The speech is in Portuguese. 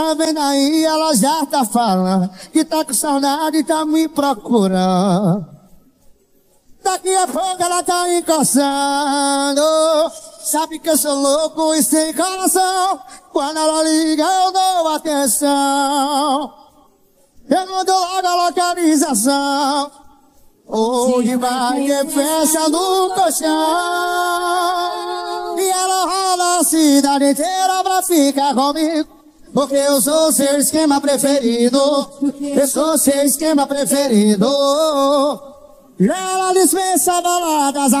Vem daí, ela já tá falando que tá com saudade e tá me procurando. Daqui a pouco ela tá encostando. Sabe que eu sou louco e sem coração. Quando ela liga eu dou atenção. Eu não dou logo a localização. Hoje vai ter festa no colchão. E ela rola a cidade inteira pra ficar comigo. Porque eu sou seu esquema preferido. Eu sou seu esquema preferido. E ela dispensa baladas.